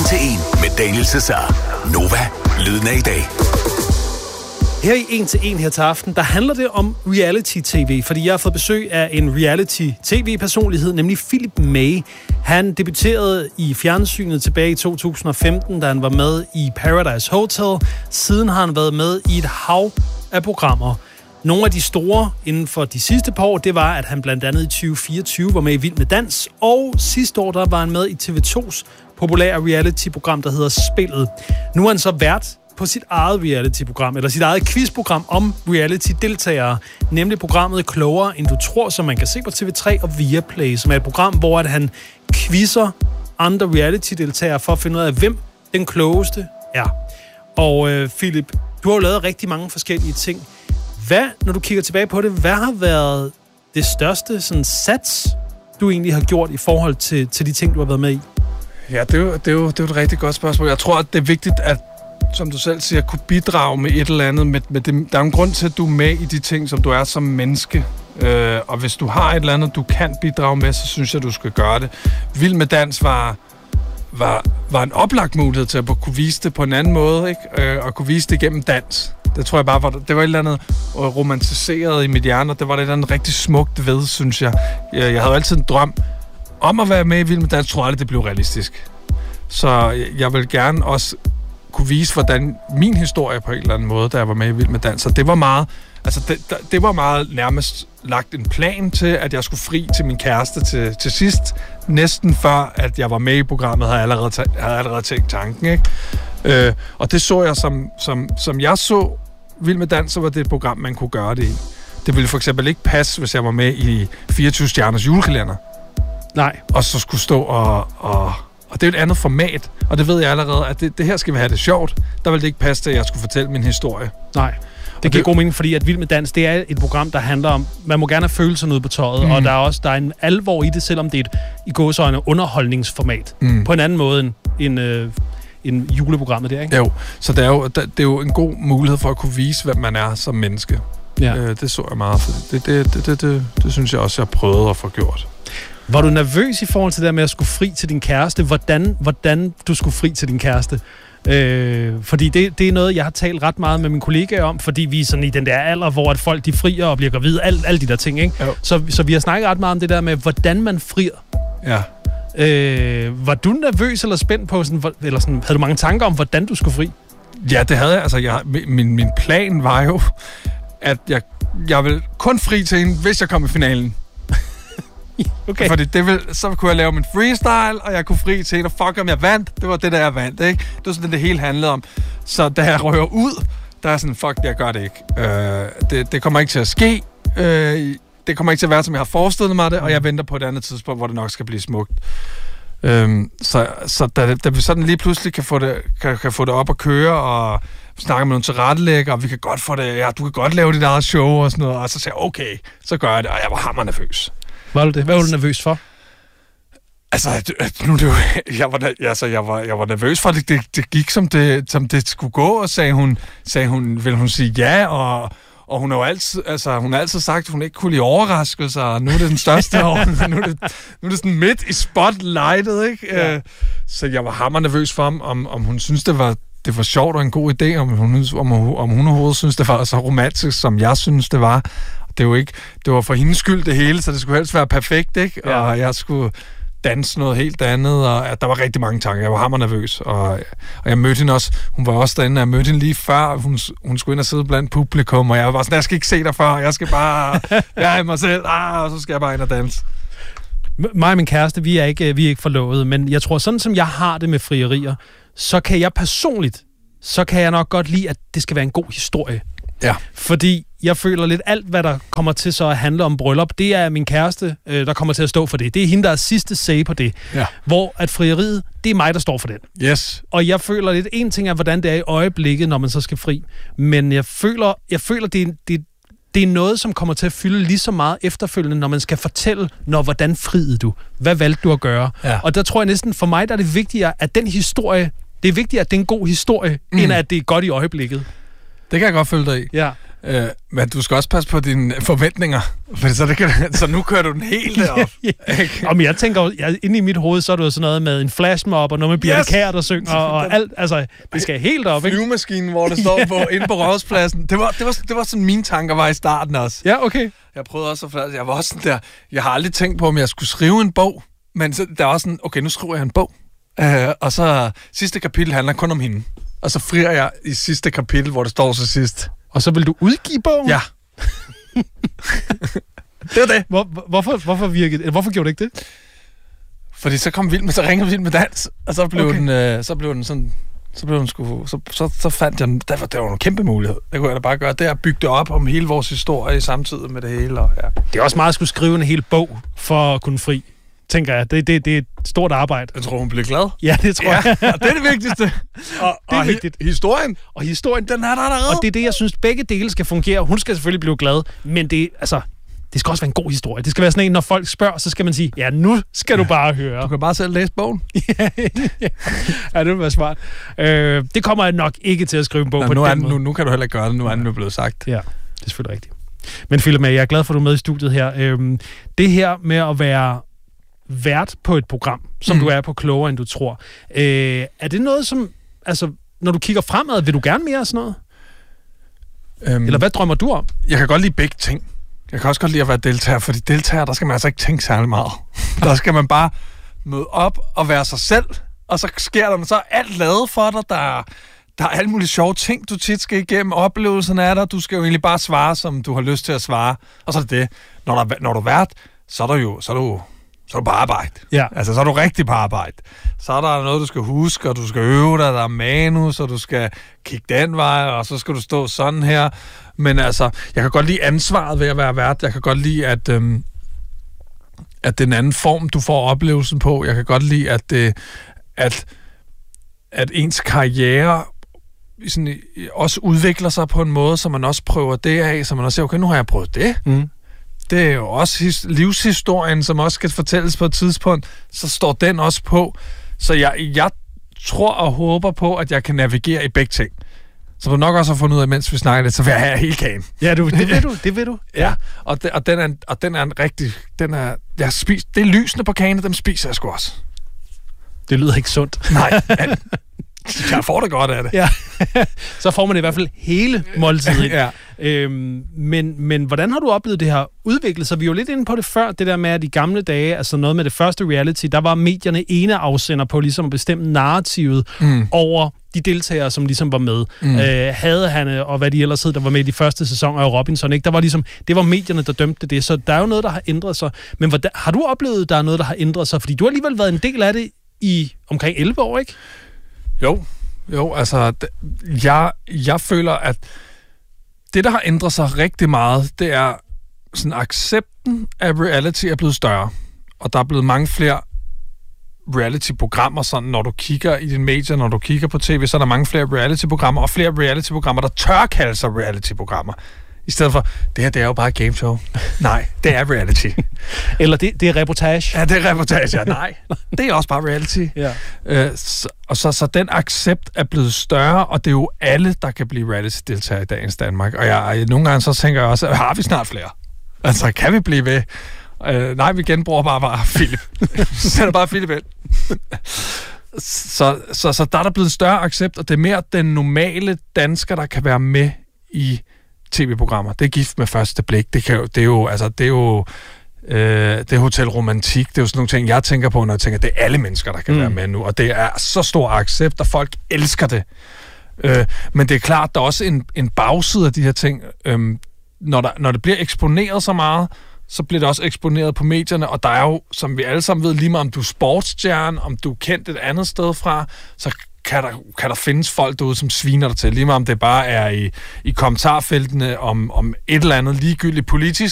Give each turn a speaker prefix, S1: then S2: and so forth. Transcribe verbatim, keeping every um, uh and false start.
S1: til en med Daniel Cesar. Nova, lyden af i dag.
S2: Her i en til en her til aften, der handler det om reality-tv, fordi jeg har fået besøg af en reality-tv-personlighed, nemlig Philip May. Han debuterede i fjernsynet tilbage i to tusind og femten, da han var med i Paradise Hotel. Siden har han været med i et hav af programmer. Nogle af de store inden for de sidste par år, det var, at han blandt andet i tyve fireogtyve var med i Vild med Dans, og sidste år der var han med i T V to's populære reality-program, der hedder Spillet. Nu er han så vært på sit eget reality-program, eller sit eget quizprogram om reality-deltagere, nemlig programmet Klogere end du tror, som man kan se på T V tre og Viaplay, som er et program, hvor at han quizzer andre reality-deltagere for at finde ud af, hvem den klogeste er. Og øh, Philip, du har jo lavet rigtig mange forskellige ting. Hvad, når du kigger tilbage på det, hvad har været det største sådan, sats, du egentlig har gjort i forhold til, til de ting, du har været med i?
S3: Ja, det er, jo, det, er jo, det er jo et rigtig godt spørgsmål. Jeg tror, at det er vigtigt, at, som du selv siger, at kunne bidrage med et eller andet. Med, med det. Der er en grund til, at du er med i de ting, som du er som menneske. Øh, og hvis du har et eller andet, du kan bidrage med, så synes jeg, du skal gøre det. Vild med Dans var, var, var en oplagt mulighed til at kunne vise det på en anden måde, ikke? Øh, og kunne vise det gennem dans. Det tror jeg bare var, det var et eller andet romantiseret i mit hjerne, og det var et eller andet rigtig smukt ved, synes jeg. Jeg, jeg havde altid en drøm om at være med i Vild med Dans, tror jeg aldrig, det blev realistisk. Så jeg vil gerne også kunne vise, hvordan min historie på en eller anden måde, da jeg var med i Vild med Dans. Så det var meget, altså det, det var meget nærmest lagt en plan til, at jeg skulle fri til min kæreste til, til sidst. Næsten før, at jeg var med i programmet, havde jeg allerede, havde jeg allerede tænkt tanken, ikke? Øh, og det så jeg, som, som, som jeg så Vild med Dans, så var det et program, man kunne gøre det i. Det ville for eksempel ikke passe, hvis jeg var med i fireogtyve stjerners julekalender.
S2: Nej.
S3: Og så skulle stå og, og... Og det er et andet format, og det ved jeg allerede, at det, det her skal vi have det sjovt. Der ville det ikke passe til, at jeg skulle fortælle min historie.
S2: Nej. Det giver det, god mening, fordi at Vild med Dans, det er et program, der handler om, man må gerne have følelserne ude på tøjet, mm. og der er også der er en alvor i det, selvom det er et i gåseøjne underholdningsformat. Mm. På en anden måde end, end, øh, end juleprogrammet der, ikke?
S3: Jo, så det er jo, det er jo en god mulighed for at kunne vise, hvem man er som menneske. Ja. Øh, det så jeg meget, for det, det, det, det, det, det synes jeg også, jeg prøvede at få gjort.
S2: Var du nervøs i forhold til det med at skulle fri til din kæreste? Hvordan, hvordan du skulle fri til din kæreste? Øh, fordi det, det er noget, jeg har talt ret meget med mine kollegaer om, fordi vi er sådan i den der alder, hvor at folk de frier og bliver gravide, alt, alle de der ting, ikke? Så, så vi har snakket ret meget om det der med, hvordan man frier.
S3: Ja.
S2: Øh, var du nervøs eller spændt på, sådan, eller sådan, havde du mange tanker om, hvordan du skulle fri?
S3: Ja, det havde jeg. Altså, jeg, min, min plan var jo, at jeg, jeg ville kun fri til hende, hvis jeg kom i finalen. Okay. Fordi det vil, så kunne jeg lave min freestyle, og jeg kunne fri til hende, og fuck om jeg vandt. Det var det, der jeg vandt, ikke? Det var sådan, det hele handlede om. Så da jeg rører ud, der er sådan, fuck, jeg gør det ikke. Øh, det, det kommer ikke til at ske. Øh, det kommer ikke til at være, som jeg har forestillet mig det, og jeg venter på et andet tidspunkt, hvor det nok skal blive smukt. Øh, så så da, da vi sådan lige pludselig kan få det, kan, kan få det op at køre, og snakke med nogle tilrettelæggere, og vi kan godt få det, ja, du kan godt lave dit eget show og sådan noget, og så sagde jeg, okay, så gør jeg det, og jeg var hammernervøs.
S2: Var du det? Hvad var du nervøs for?
S3: Altså, nu det jo, jeg var altså jeg var jeg var nervøs for det, det det gik som det som det skulle gå, og sagde hun sagde hun vil hun sige ja, og og hun har jo altid altså hun har altid sagt at hun ikke kunne lide overraskelser, og nu er det den største år, nu er det nu er det sådan midt i spotlightet, ikke? Ja. Så jeg var hammernervøs for om om, om hun synes det var det var sjovt og en god idé, om hun om, om hun overhovedet synes det var så romantisk som jeg synes det var. Det er jo ikke, det var for hendes skyld det hele, så det skulle helst være perfekt, ikke? Ja. Og jeg skulle danse noget helt andet, og at der var rigtig mange tanker. Jeg var hammernervøs, og, og jeg mødte hende også. Hun var også derinde, og jeg mødte hende lige før. Hun, hun skulle ind og sidde blandt publikum, og jeg var bare sådan, jeg skal ikke se dig før, jeg skal bare være i mig selv, ah, og så skal jeg bare ind og danse.
S2: Mig og min kæreste, vi er ikke, vi er ikke forlovet, men jeg tror, sådan som jeg har det med frierier, så kan jeg personligt, så kan jeg nok godt lide, at det skal være en god historie.
S3: Ja.
S2: Fordi jeg føler lidt alt, hvad der kommer til så at handle om bryllup, det er min kæreste, der kommer til at stå for det. Det er hende, der er sidste say på det. Ja. Hvor at frieriet, det er mig, der står for den.
S3: Yes.
S2: Og jeg føler lidt, en ting er, hvordan det er i øjeblikket, når man så skal fri. Men jeg føler, jeg føler det, det, det er noget, som kommer til at fylde lige så meget efterfølgende, når man skal fortælle, når hvordan friede du? Hvad valgte du at gøre? Ja. Og der tror jeg næsten, for mig der er det vigtigere, at den historie, det er vigtigere, at det er en god historie, mm. end at det er godt i øjeblikket.
S3: Det kan jeg godt følge dig i.
S2: Ja.
S3: Øh, men du skal også passe på dine forventninger, for så, det kan, så nu kører du den helt derop.
S2: Om jeg tænker, jeg, inde i mit hoved, så er det jo sådan noget med en flashmob, og noget med Birte yes. Kjær, der synger, og, og alt, altså, det skal helt op, ikke?
S3: Flyvemaskinen, hvor det står på, inde på Rådhuspladsen. Det var, det, var, det var sådan, mine tanker var i starten også.
S2: Ja, okay.
S3: Jeg prøvede også at jeg var også sådan der, jeg har aldrig tænkt på, om jeg skulle skrive en bog, men så, der var sådan, okay, nu skriver jeg en bog. Uh, og så sidste kapitel handler kun om hende. Og så frier jeg i sidste kapitel, hvor det står så sidst.
S2: Og så vil du udgive bogen?
S3: Ja. Det var det.
S2: Hvor, hvorfor, hvorfor, virkede, hvorfor gjorde du ikke det?
S3: Fordi så kom Vild med, så ringede Vild med Dans, og så blev okay. den, øh, så blev den sådan, så blev den sgu, så, så, så fandt jeg den, der var, der var en kæmpe mulighed. Det kunne jeg da bare gøre. Det er at bygge det op om hele vores historie samtidig med det hele. Og, ja.
S2: Det er også meget at skulle skrive en hel bog for at kunne fri, tænker jeg. Det, det, det er et stort arbejde.
S3: Jeg tror, hun bliver glad.
S2: Ja, det tror
S3: ja,
S2: jeg.
S3: Det er det vigtigste. Og,
S2: det er
S3: og
S2: vigtigt.
S3: Hi- historien.
S2: Og historien,
S3: den er der allerede.
S2: Og det er det, jeg synes, begge dele skal fungere. Hun skal selvfølgelig blive glad, men det, altså, det skal også være en god historie. Det skal være sådan en, når folk spørger, så skal man sige, ja, nu skal du bare høre.
S3: Du kan bare selv læse bogen.
S2: ja, det vil være smart. Øh, det kommer jeg nok ikke til at skrive en bog. Nå, på
S3: nu,
S2: den
S3: er,
S2: måde.
S3: nu, nu kan du heller ikke gøre det, nu er den jo blevet sagt.
S2: Ja, det er selvfølgelig rigtigt. Men Philip, jeg er glad for, at du er med i studiet her. Øh, det her med at være vært på et program, som mm. du er på Klogere End Du Tror, øh, er det noget, som, altså, når du kigger fremad, vil du gerne mere af sådan noget? Øhm, Eller hvad drømmer du om?
S3: Jeg kan godt lide begge ting. Jeg kan også godt lide at være deltager, fordi deltager, der skal man altså ikke tænke særlig meget. Der skal man bare møde op og være sig selv, og så sker der, så er alt lavet for dig. Der er, der er alle mulige sjove ting, du tit skal igennem. Oplevelserne er der. Du skal jo egentlig bare svare, som du har lyst til at svare. Og så er det det. Når, der, når du er vært, så er du jo så er du, så er du på arbejde.
S2: Ja.
S3: Altså, så er du rigtig på arbejde. Så er der noget, du skal huske, og du skal øve dig. Der er manus, og du skal kigge den vej, og så skal du stå sådan her. Men altså, jeg kan godt lide ansvaret ved at være vært. Jeg kan godt lide, at, øhm, at det er en anden form, du får oplevelsen på. Jeg kan godt lide, at, øh, at, at ens karriere sådan, også udvikler sig på en måde, så man også prøver det af, så man også siger, okay, nu har jeg prøvet det. Mm. Det er jo også his- livshistorien, som også skal fortælles på et tidspunkt. Så står den også på. Så jeg, jeg tror og håber på, at jeg kan navigere i begge ting. Så du nok også har fundet ud af, mens vi snakker lidt, så vil jeg have hele kagen.
S2: Ja, du, det ved du, det ved du.
S3: Ja, og, de, og, den er, og den er en rigtig... Den er, jeg spis, det er lysene på kagen, dem spiser jeg sgu også.
S2: Det lyder ikke sundt.
S3: Nej, jeg får det godt af det.
S2: Ja. Så får man i hvert fald hele måltiden.
S3: Ja.
S2: Øhm, men, men hvordan har du oplevet det her udviklet sig? Vi er jo lidt inde på det før, det der med, at i gamle dage, altså noget med det første reality, der var medierne ene afsender på ligesom at bestemme narrativet mm. over de deltagere, som ligesom var med. Mm. Øh, Hadehanne og hvad de ellers hed, der var med i de første sæsoner af Robinson, ikke? Der var ligesom, det var medierne, der dømte det, så der er jo noget, der har ændret sig. Men hvordan, har du oplevet, at der er noget, der har ændret sig? Fordi du har alligevel været en del af det i omkring elleve år, ikke?
S3: Jo, jo, altså, jeg, jeg føler, at det, der har ændret sig rigtig meget, det er sådan, accepten af reality er blevet større. Og der er blevet mange flere reality-programmer, sådan, når du kigger i dine medier, når du kigger på tv, så er der mange flere reality-programmer, og flere reality-programmer, der tør kalde sig reality-programmer. I stedet for, det her, det er jo bare et gameshow. Nej, det er reality.
S2: Eller det, det er reportage.
S3: Ja, det er reportage, ja. Nej, det er også bare reality.
S2: Ja.
S3: Øh, så, og så, så den accept er blevet større, og det er jo alle, der kan blive reality-deltagere i dagens Danmark. Og jeg, nogle gange så tænker jeg også, har vi snart flere? Altså, kan vi blive ved? Øh, nej, vi genbruger bare bare Philip. Sætter bare Philip ind. så, så, så der er der blevet større accept, og det er mere den normale dansker, der kan være med i tv-programmer. Det er Gift med første blik. Det, kan jo, det er jo, altså, det er jo øh, det er Hotel Romantik. Det er jo sådan nogle ting, jeg tænker på, når jeg tænker, det er alle mennesker, der kan mm. være med nu. Og det er så stor accept, og folk elsker det. Øh, men det er klart, der er også en, en bagside af de her ting. Øh, når, der, når det bliver eksponeret så meget, så bliver det også eksponeret på medierne, og der er jo, som vi alle sammen ved, lige meget om du er sportsstjerne, om du er kendt et andet sted fra, så kan der, kan der findes folk derude, som sviner dig til. Lige meget om det bare er i, i kommentarfeltene om, om et eller andet ligegyldigt politisk